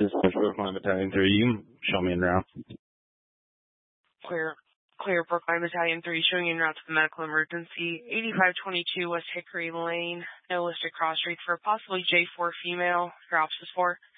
This is Brookline Battalion 3. You can show me en route. Clear, Brookline Battalion 3, showing en route to the medical emergency. 8522 West Hickory Lane. No listed cross streets for possibly J4 female. Your ops is 4.